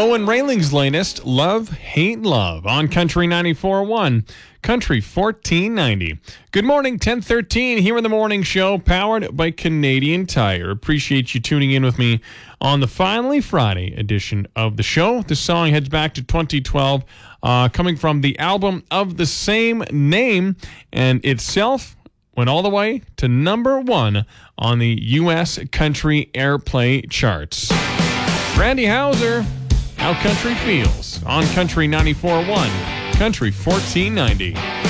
Owen Rayling's latest, Love, Hate, Love, on Country 94.1, Country 1490. Good morning, 10:13 here in the morning show, powered by Canadian Tire. Appreciate you tuning in with me on the finally Friday edition of the show. The song heads back to 2012, coming from the album of the same name, and itself went all the way to number 1 on the U.S. country airplay charts. Randy Houser, How Country Feels, on Country 94.1, Country 1490.